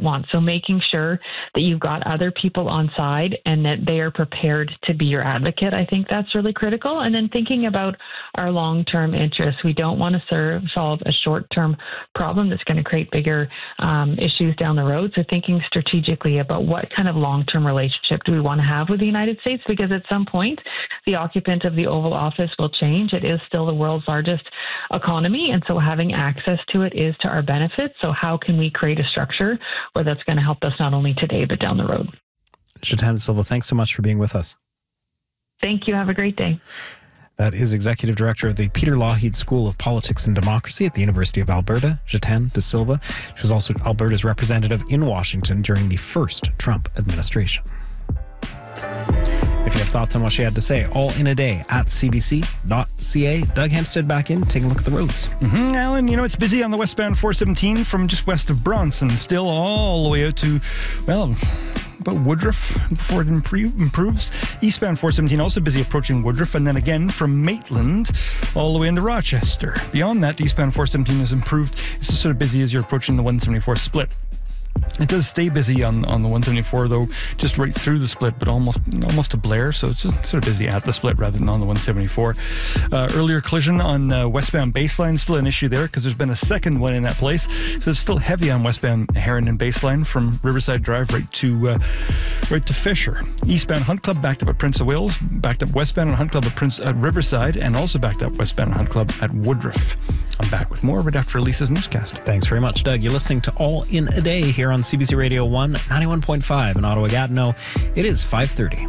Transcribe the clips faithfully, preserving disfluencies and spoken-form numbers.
once. So making sure that you've got other people on side and that they are prepared to be your advocate, I think that's really critical. And then thinking about our long-term interests. We don't want to serve, solve a short-term problem that's going to create bigger um, issues down the road. So thinking strategically about what kind of long-term relationship do we want to have with the United States, because at some point, the occupant of the Oval Office will change. It is still the world's largest economy, and so having access to it is to our benefit. So how can we create a structure where that's going to help us not only today, but down the road? Jatan De Silva, thanks so much for being with us. Thank you. Have a great day. That is Executive Director of the Peter Lougheed School of Politics and Democracy at the University of Alberta, Jatan De Silva. She was also Alberta's representative in Washington during the first Trump administration. If you have thoughts on what she had to say, all in a day at c b c dot c a. Doug Hempstead back in, taking a look at the roads. Mm-hmm, Alan, you know, it's busy on the westbound four seventeen from just west of Bronson, still all the way out to, well, about Woodruff before it improve, improves. Eastbound four seventeen also busy approaching Woodruff, and then again from Maitland all the way into Rochester. Beyond that, the eastbound four seventeen has improved. It's just sort of busy as you're approaching the one seventy-four split. It does stay busy on on the one seventy-four, though, just right through the split, but almost almost to Blair, so it's just sort of busy at the split rather than on the one seventy-four. Uh, earlier collision on uh, westbound Baseline, still an issue there because there's been a second one in that place, so it's still heavy on westbound Heron and Baseline from Riverside Drive right to uh, right to Fisher. Eastbound Hunt Club backed up at Prince of Wales, backed up westbound and Hunt Club at Prince at Riverside, and also backed up westbound and Hunt Club at Woodruff. I'm back with more right after Elisa's newscast. Thanks very much, Doug. You're listening to All in a Day here on C B C Radio one, ninety-one point five in Ottawa-Gatineau. It is five thirty.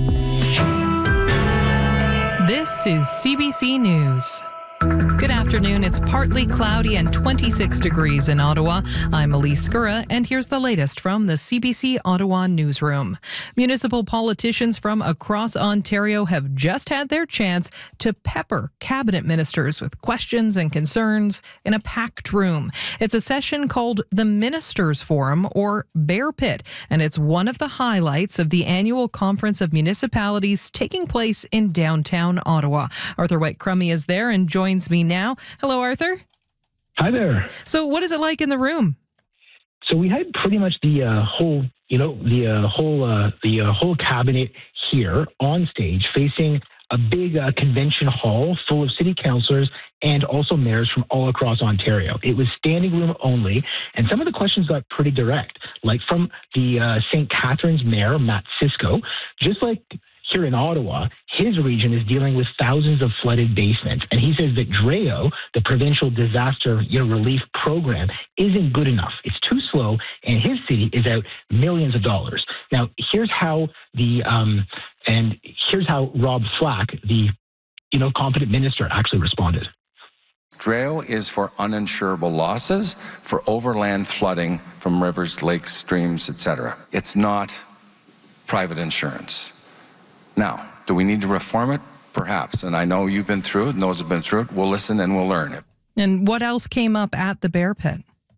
This is C B C News. Good afternoon. It's partly cloudy and twenty-six degrees in Ottawa. I'm Elise Scurra, and here's the latest from the C B C Ottawa newsroom. Municipal politicians from across Ontario have just had their chance to pepper cabinet ministers with questions and concerns in a packed room. It's a session called the Ministers Forum, or Bear Pit, and it's one of the highlights of the annual Conference of Municipalities taking place in downtown Ottawa. Arthur White-Crummey is there and joins me now. Hello, Arthur. Hi there. So what is it like in the room? So we had pretty much the uh, whole, you know, the uh, whole, uh, the uh, whole cabinet here on stage facing a big uh, convention hall full of city councillors and also mayors from all across Ontario. It was standing room only, and some of the questions got pretty direct, like from the uh, Saint Catharines mayor, Matt Cisco, just like here in Ottawa, his region is dealing with thousands of flooded basements. And he says that D R E O, the provincial disaster you know, relief program, isn't good enough. It's too slow, and his city is out millions of dollars. Now, here's how the um, and here's how Rob Flack, the you know competent minister, actually responded. D R E O is for uninsurable losses, for overland flooding from rivers, lakes, streams, et cetera. It's not private insurance. Now, do we need to reform it? Perhaps. And I know you've been through it and those who have been through it. We'll listen and we'll learn it. And what else came up at the Bear Pit?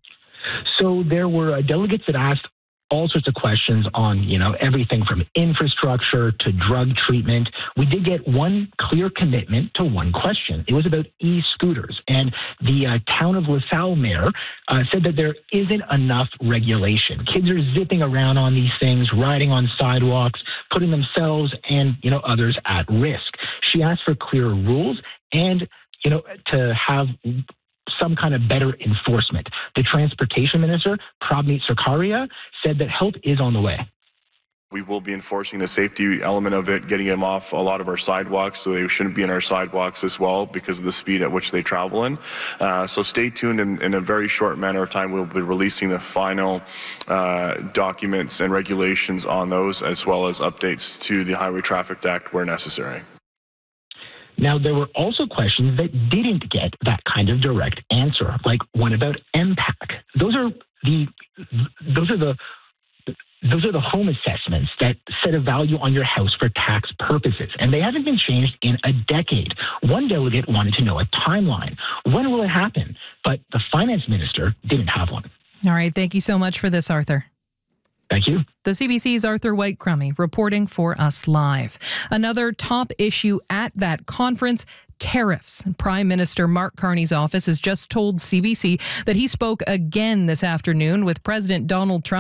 So there were uh, delegates that asked all sorts of questions on, you know, everything from infrastructure to drug treatment. We did get one clear commitment to one question. It was about e-scooters. And the uh, town of LaSalle mayor uh, said that there isn't enough regulation. Kids are zipping around on these things, riding on sidewalks, putting themselves and, you know, others at risk. She asked for clearer rules and, you know, to have some kind of better enforcement. The transportation minister, Prabmeet Sarkaria, said that help is on the way. We will be enforcing the safety element of it, getting them off a lot of our sidewalks, so they shouldn't be in our sidewalks as well because of the speed at which they travel in. Uh, so stay tuned. In, in a very short manner of time, we'll be releasing the final uh, documents and regulations on those, as well as updates to the Highway Traffic Act where necessary. Now, there were also questions that didn't get that kind of direct answer, like one about M PAC. Those are the those are the those are the home assessments that set a value on your house for tax purposes, and they haven't been changed in a decade. One delegate wanted to know a timeline. When will it happen? But the finance minister didn't have one. All right. Thank you so much for this, Arthur. Thank you. The C B C's Arthur White-Crummey reporting for us live. Another top issue at that conference, tariffs. Prime Minister Mark Carney's office has just told C B C that he spoke again this afternoon with President Donald Trump